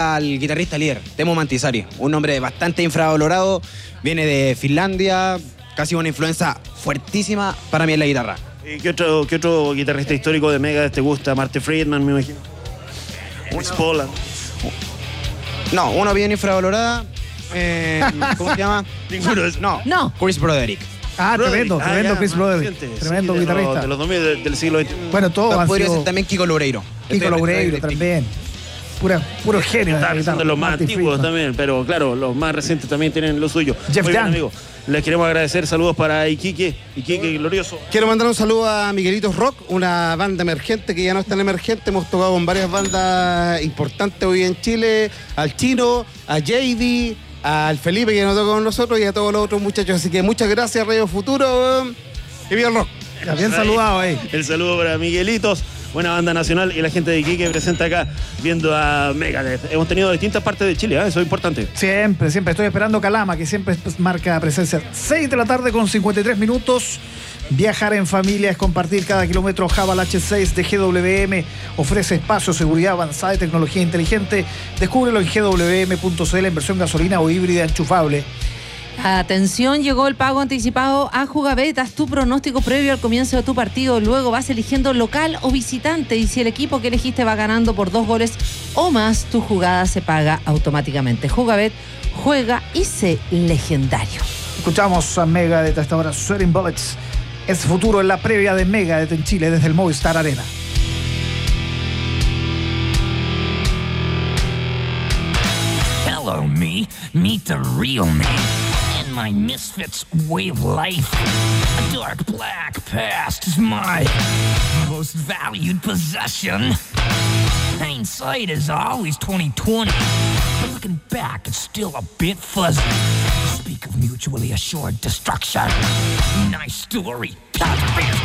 al guitarrista líder, Teemu Mantisari, un hombre bastante infravalorado, viene de Finlandia, casi una influencia fuertísima para mí en la guitarra. ¿Y qué otro guitarrista histórico de Megadeth te gusta? Marty Friedman, me imagino. Chris Poland. No, uno bien infravalorada. ¿Cómo se llama? Ninguno es. No. Chris Broderick. Tremendo Chris Broderick. Tremendo guitarrista. De los 2000 del siglo XX. Bueno, todos han podría sido... ser también Kiko Loureiro. Kiko Loureiro también. Puro genio de la guitarra. Son de los más Marty antiguos Friedman. también, pero claro, los más recientes también tienen lo suyo. Jeff Muy bien, Young. amigo. Les queremos agradecer. Saludos para Iquique Glorioso. Quiero mandar un saludo a Miguelitos Rock, una banda emergente que ya no es tan emergente. Hemos tocado con varias bandas importantes hoy en Chile. Al Chino, a JD, al Felipe que nos toca con nosotros y a todos los otros muchachos. Así que muchas gracias, Radio Futuro. Y viva el rock. Ya, bien saludado ahí. El saludo para Miguelitos, buena banda nacional, y la gente de Iquique presente acá viendo a Megadeth. Hemos tenido distintas partes de Chile, eso es importante. Siempre. Estoy esperando Calama, que siempre marca presencia. 6 de la tarde con 53 minutos. Viajar en familia es compartir cada kilómetro. Haval H6 de GWM ofrece espacio, seguridad avanzada y tecnología inteligente. Descúbrelo en gwm.cl en versión gasolina o híbrida enchufable. Atención, llegó el pago anticipado a Jugabet. Haz tu pronóstico previo al comienzo de tu partido. Luego vas eligiendo local o visitante. Y si el equipo que elegiste va ganando por 2 goles o más, tu jugada se paga automáticamente. Jugabet, juega y sé legendario. Escuchamos a Megadeth a esta hora. Sweating Bullets es futuro en la previa de Megadeth en Chile desde el Movistar Arena. Hello, me. Meet the real me. In my misfits way of life. A dark black past is my most valued possession. Hindsight is always 20/20. But looking back, it's still a bit fuzzy. Speak of mutually assured destruction. Nice story.